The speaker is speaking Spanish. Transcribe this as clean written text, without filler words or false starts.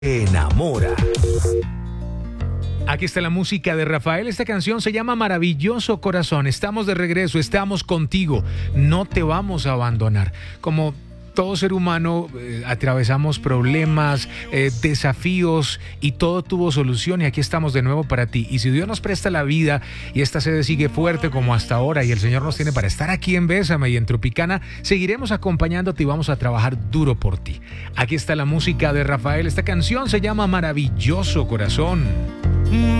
Enamora. Aquí está la música de Rafael. Esta canción se llama Maravilloso Corazón. Estamos de regreso, estamos contigo. No te vamos a abandonar. Como todo ser humano, atravesamos problemas, desafíos y todo tuvo solución y aquí estamos de nuevo para ti. Y si Dios nos presta la vida y esta sede sigue fuerte como hasta ahora y el Señor nos tiene para estar aquí en Bésame y en Tropicana, seguiremos acompañándote y vamos a trabajar duro por ti. Aquí está la música de Rafael. Esta canción se llama Maravilloso Corazón.